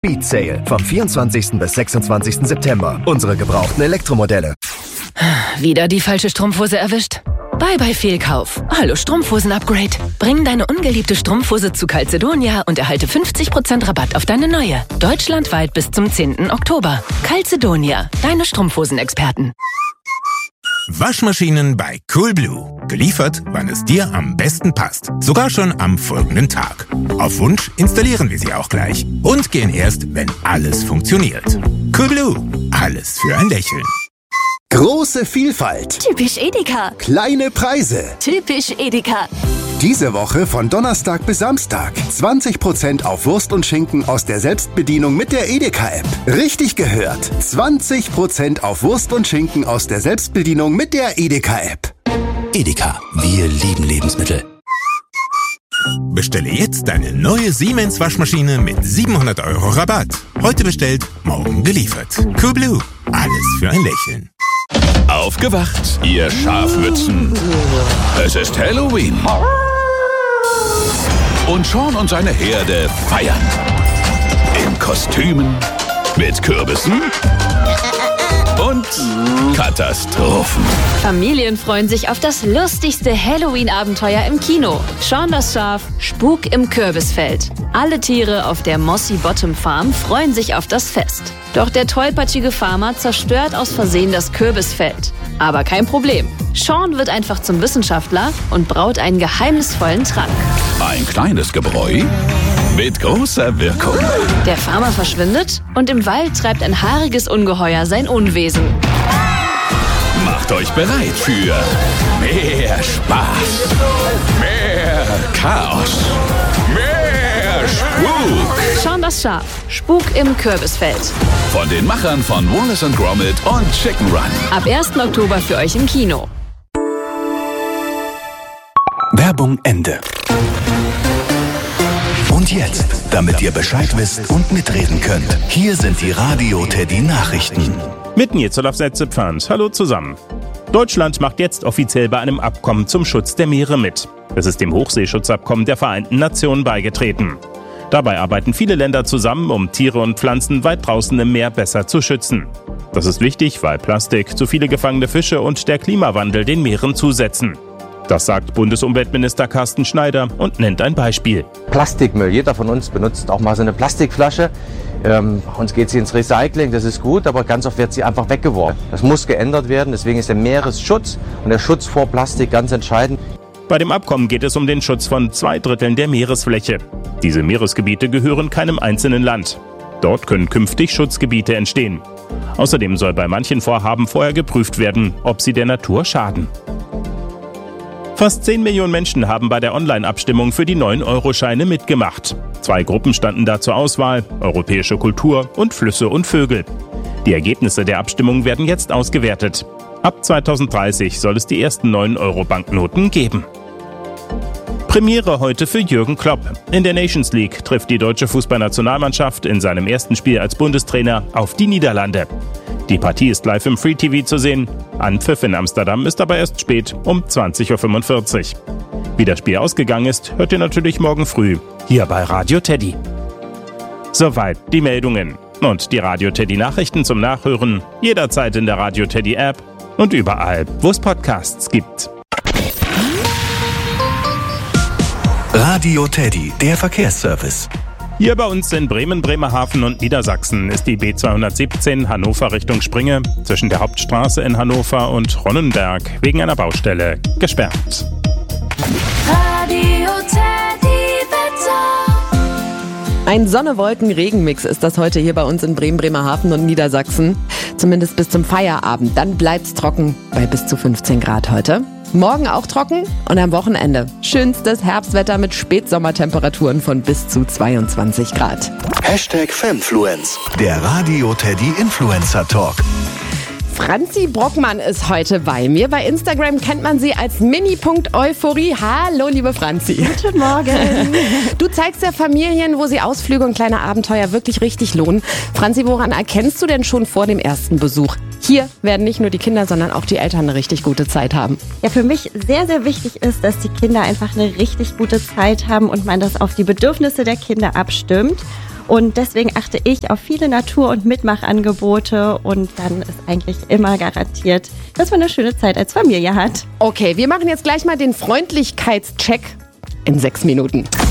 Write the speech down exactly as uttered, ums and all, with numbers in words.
Speed Sale vom vierundzwanzigsten bis sechsundzwanzigsten September. Unsere gebrauchten Elektromodelle. Wieder die falsche Strumpfhose erwischt? Bye bye Fehlkauf. Hallo Strumpfhosen-Upgrade. Bring deine ungeliebte Strumpfhose zu Calzedonia und erhalte fünfzig Prozent Rabatt auf deine neue. Deutschlandweit bis zum zehnten Oktober. Calzedonia, deine Strumpfhosen-Experten. Waschmaschinen bei Coolblue. Geliefert, wann es dir am besten passt. Sogar schon am folgenden Tag. Auf Wunsch installieren wir sie auch gleich. Und gehen erst, wenn alles funktioniert. Coolblue. Alles für ein Lächeln. Große Vielfalt. Typisch Edeka. Kleine Preise. Typisch Edeka. Diese Woche von Donnerstag bis Samstag. zwanzig Prozent auf Wurst und Schinken aus der Selbstbedienung mit der Edeka-App. Richtig gehört. zwanzig Prozent auf Wurst und Schinken aus der Selbstbedienung mit der Edeka-App. Edeka. Wir lieben Lebensmittel. Bestelle jetzt deine neue Siemens Waschmaschine mit siebenhundert Euro Rabatt. Heute bestellt, morgen geliefert. Coolblue. Alles für ein Lächeln. Aufgewacht, ihr Schafmützen. Es ist Halloween. Und Sean und seine Herde feiern. In Kostümen, mit Kürbissen und Katastrophen. Familien freuen sich auf das lustigste Halloween-Abenteuer im Kino. Sean das Schaf, Spuk im Kürbisfeld. Alle Tiere auf der Mossy Bottom Farm freuen sich auf das Fest. Doch der tollpatschige Farmer zerstört aus Versehen das Kürbisfeld. Aber kein Problem. Sean wird einfach zum Wissenschaftler und braut einen geheimnisvollen Trank. Ein kleines Gebräu mit großer Wirkung. Der Farmer verschwindet und im Wald treibt ein haariges Ungeheuer sein Unwesen. Macht euch bereit für mehr Spaß, mehr Chaos, mehr Spuk. Sean das Schaf, Spuk im Kürbisfeld. Von den Machern von Wallace and Gromit und Chicken Run. Ab ersten Oktober für euch im Kino. Werbung Ende. Und jetzt, damit ihr Bescheid wisst und mitreden könnt, hier sind die Radio Teddy Nachrichten. Mit mir Zolaf Setze-Pfand. Hallo zusammen. Deutschland macht jetzt offiziell bei einem Abkommen zum Schutz der Meere mit. Es ist dem Hochseeschutzabkommen der Vereinten Nationen beigetreten. Dabei arbeiten viele Länder zusammen, um Tiere und Pflanzen weit draußen im Meer besser zu schützen. Das ist wichtig, weil Plastik, zu viele gefangene Fische und der Klimawandel den Meeren zusetzen. Das sagt Bundesumweltminister Carsten Schneider und nennt ein Beispiel. Plastikmüll. Jeder von uns benutzt auch mal so eine Plastikflasche. Ähm, uns geht sie ins Recycling, das ist gut, aber ganz oft wird sie einfach weggeworfen. Das muss geändert werden, deswegen ist der Meeresschutz und der Schutz vor Plastik ganz entscheidend. Bei dem Abkommen geht es um den Schutz von zwei Dritteln der Meeresfläche. Diese Meeresgebiete gehören keinem einzelnen Land. Dort können künftig Schutzgebiete entstehen. Außerdem soll bei manchen Vorhaben vorher geprüft werden, ob sie der Natur schaden. Fast zehn Millionen Menschen haben bei der Online-Abstimmung für die neun Euro Scheine mitgemacht. Zwei Gruppen standen da zur Auswahl: europäische Kultur und Flüsse und Vögel. Die Ergebnisse der Abstimmung werden jetzt ausgewertet. Ab zweitausenddreißig soll es die ersten neun Euro Banknoten geben. Premiere heute für Jürgen Klopp. In der Nations League trifft die deutsche Fußballnationalmannschaft in seinem ersten Spiel als Bundestrainer auf die Niederlande. Die Partie ist live im Free T V zu sehen. Anpfiff in Amsterdam ist aber erst spät, um zwanzig Uhr fünfundvierzig. Wie das Spiel ausgegangen ist, hört ihr natürlich morgen früh hier bei Radio Teddy. Soweit die Meldungen. Und die Radio Teddy Nachrichten zum Nachhören jederzeit in der Radio Teddy App und überall, wo es Podcasts gibt. Radio Teddy, der Verkehrsservice. Hier bei uns in Bremen, Bremerhaven und Niedersachsen ist die B zweihundertsiebzehn Hannover Richtung Springe zwischen der Hauptstraße in Hannover und Ronnenberg wegen einer Baustelle gesperrt. Radio Teddy Wetter. Ein Sonne-Wolken-Regen-Mix ist das heute hier bei uns in Bremen, Bremerhaven und Niedersachsen. Zumindest bis zum Feierabend. Dann bleibt's trocken bei bis zu fünfzehn Grad heute. Morgen auch trocken und am Wochenende schönstes Herbstwetter mit Spätsommertemperaturen von bis zu zweiundzwanzig Grad. Hashtag Femfluence, der Radio Teddy Influencer Talk. Franzi Brockmann ist heute bei mir. Bei Instagram kennt man sie als Mini.Euphorie. Hallo, liebe Franzi. Guten Morgen. Du zeigst ja Familien, wo sie Ausflüge und kleine Abenteuer wirklich richtig lohnen. Franzi, woran erkennst du denn schon vor dem ersten Besuch? Hier werden nicht nur die Kinder, sondern auch die Eltern eine richtig gute Zeit haben. Ja, für mich sehr, sehr wichtig ist, dass die Kinder einfach eine richtig gute Zeit haben und man das auf die Bedürfnisse der Kinder abstimmt. Und deswegen achte ich auf viele Natur- und Mitmachangebote und dann ist eigentlich immer garantiert, dass man eine schöne Zeit als Familie hat. Okay, wir machen jetzt gleich mal den Freundlichkeitscheck in sechs Minuten.